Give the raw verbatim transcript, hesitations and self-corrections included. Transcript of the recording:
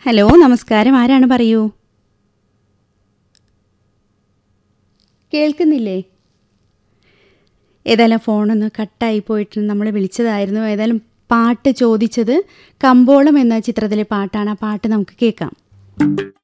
Hello, നമസ്കാരം. ആരാണ്? പറയൂ. കേൾക്കുന്നില്ലേ? ഏതായാലും ഫോണൊന്ന് കട്ടായി പോയിട്ട് നമ്മൾ വിളിച്ചതായിരുന്നു. ഏതായാലും പാട്ട് ചോദിച്ചത് കമ്പോളം എന്ന ചിത്രത്തിലെ പാട്ടാണ്. ആ പാട്ട് നമുക്ക് കേൾക്കാം.